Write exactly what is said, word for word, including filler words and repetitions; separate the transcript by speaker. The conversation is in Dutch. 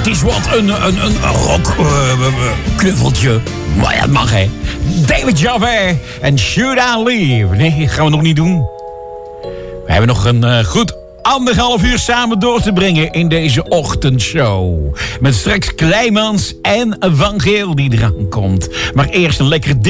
Speaker 1: is wat een, een, een rock uh, knuffeltje. Maar ja, dat mag, hè. David Javert en Should I Leave? Nee, dat gaan we nog niet doen. We hebben nog een uh, goed anderhalf uur samen door te brengen in deze ochtendshow. Met straks Kleimans en Van Geel die eraan komt. Maar eerst een lekker